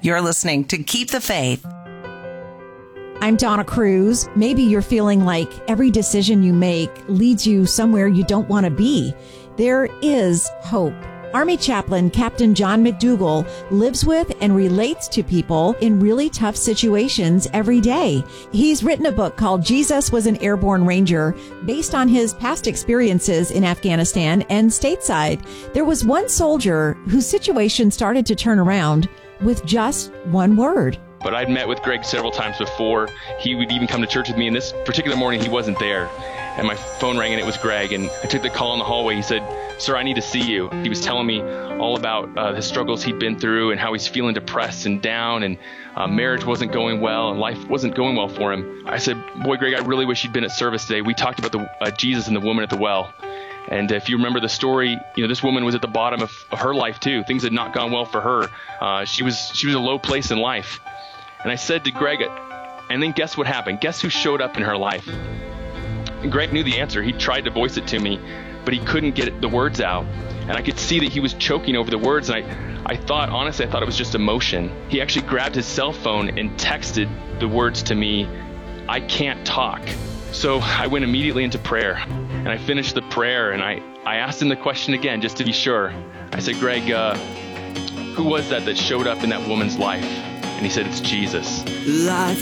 You're listening to Keep the Faith. I'm Donna Cruz. Maybe you're feeling like every decision you make leads you somewhere you don't want to be. There is hope. Army Chaplain Captain John McDougall lives with and relates to people in really tough situations every day. He's written a book called Jesus Was an Airborne Ranger based on his past experiences in Afghanistan and stateside. There was one soldier whose situation started to turn around with just one word. But I'd met with Greg several times before. He would even come to church with me, and this particular morning he wasn't there. And my phone rang, and it was Greg, and I took the call in the hallway. He said, "Sir, I need to see you." He was telling me all about the struggles he'd been through and how he's feeling depressed and down, and marriage wasn't going well, and life wasn't going well for him. I said, "Boy, Greg, I really wish you'd been at service today." We talked about the Jesus and the woman at the well. And if you remember the story, this woman was at the bottom of her life too. Things had not gone well for her. She was a low place in life. And I said to Greg, and then guess what happened? Guess who showed up in her life? And Greg knew the answer. He tried to voice it to me, but he couldn't get the words out. And I could see that he was choking over the words. And I thought it was just emotion. He actually grabbed his cell phone and texted the words to me, "I can't talk." So I went immediately into prayer, and I finished the prayer, and I asked him the question again, just to be sure. I said, "Greg, who was that showed up in that woman's life?" And he said, "It's Jesus." Life